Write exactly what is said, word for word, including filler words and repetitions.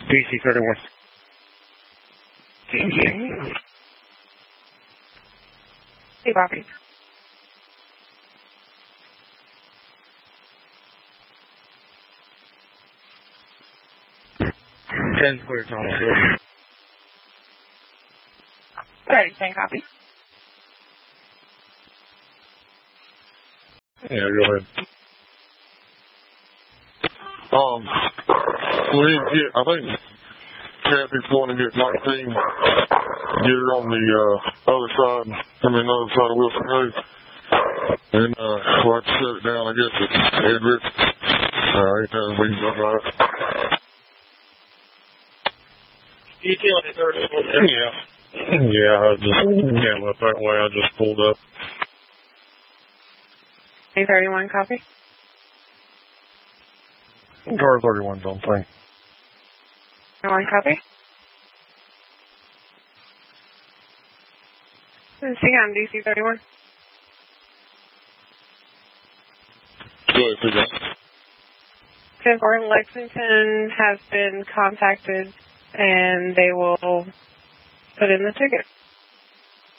D C thirty-one. Hey, Bobby. ten clear, Thomas. Alright, same copy. Yeah, go ahead. Um, we need to get, I think, Kathy's going to get nineteen, get her on the uh, other side, I mean, the other side of Wilson Road. And uh, we'll have to shut it down, I guess it's Ed Rich. Alright, uh, we can go about it. You feel it, thirty? Yeah. Yeah, I just came up that way, I just pulled up. A thirty-one copy. Car thirty-one's on thing. One copy. See, I'm D C thirty-one. Good, figure out. ten four Lexington has been contacted, and they will put in the ticket.